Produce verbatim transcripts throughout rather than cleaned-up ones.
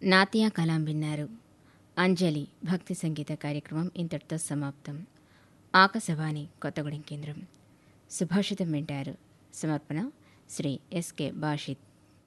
నాతియా కలాం విన్నారు. అంజలి భక్తి సంగీత కార్యక్రమం ఇంతటితో సమాప్తం. ఆకాశవాణి కొత్తగూడెం కేంద్రం. సుభాషితం వింటారు. సమర్పణ శ్రీ ఎస్కే బాషిత్.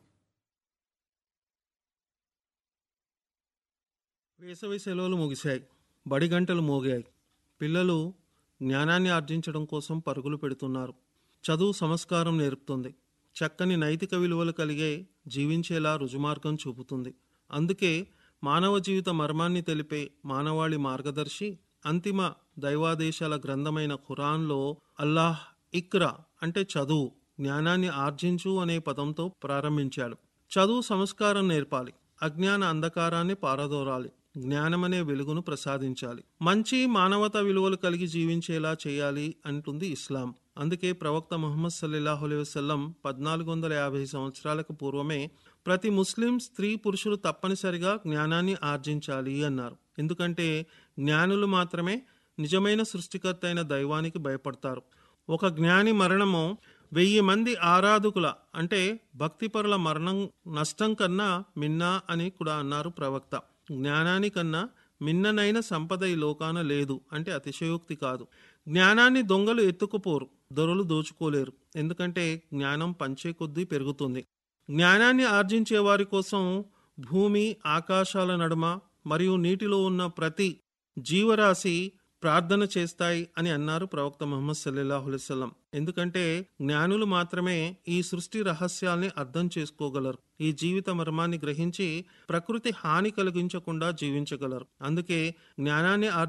వేసవి సెలవులు ముగిశాయి. బడి గంటలు మోగాయి. పిల్లలు జ్ఞానాన్ని ఆర్జించడం కోసం పరుగులు పెడుతున్నారు. చదువు సంస్కారం నేర్పుతుంది. చక్కని నైతిక విలువలు కలిగే జీవించేలా రుజుమార్గం చూపుతుంది. అందుకే మానవ జీవిత మర్మాన్ని తెలిపే మానవాళి మార్గదర్శి అంతిమ దైవాదేశాల గ్రంథమైన ఖురాన్లో అల్లాహ్ ఇక్రా అంటే చదువు, జ్ఞానాన్ని ఆర్జించు అనే పదంతో ప్రారంభించాడు. చదువు సంస్కారం నేర్పాలి. అజ్ఞాన అంధకారాన్ని పారదోరాలి. జ్ఞానమనే వెలుగును ప్రసాదించాలి. మంచి మానవతా విలువలు కలిగి జీవించేలా చేయాలి అంటుంది ఇస్లాం. అందుకే ప్రవక్త ముహమ్మద్ సల్లల్లాహు అలైహి వసల్లం పద్నాలుగు వందల యాభై సంవత్సరాలకు పూర్వమే ప్రతి ముస్లిం స్త్రీ పురుషులు తప్పనిసరిగా జ్ఞానాన్ని ఆర్జించాలి అన్నారు. ఎందుకంటే జ్ఞానులు మాత్రమే నిజమైన సృష్టికర్త అయిన దైవానికి భయపడతారు. ఒక జ్ఞాని మరణము వెయ్యి మంది ఆరాధకుల అంటే భక్తిపరుల మరణం నష్టం కన్నా మిన్నా అని కూడా అన్నారు ప్రవక్త. జ్ఞానానికన్నా మిన్ననైన సంపద ఈ లోకాన లేదు అంటే అతిశయోక్తి కాదు. జ్ఞానాన్ని దొంగలు ఎత్తుకుపోరు, దొరలు దోచుకోలేరు. ఎందుకంటే జ్ఞానం పంచే కొద్దీ పెరుగుతుంది. జ్ఞానాన్ని ఆర్జించే వారి కోసం భూమి ఆకాశాల నడుమ మరియు నీటిలో ఉన్న ప్రతి జీవరాశి ప్రార్థన చేస్తాయి అని అన్నారు ప్రవక్త ముహమ్మద్ సల్లల్లాహు అలైహి వసల్లం. ఎందుకంటే జ్ఞానులు మాత్రమే ఈ సృష్టి రహస్యాల్ని అర్థం చేసుకోగలరు. ఈ జీవిత మర్మాన్ని గ్రహించి ప్రకృతి హాని కలిగించకుండా జీవించగలరు. అందుకే జ్ఞానాన్ని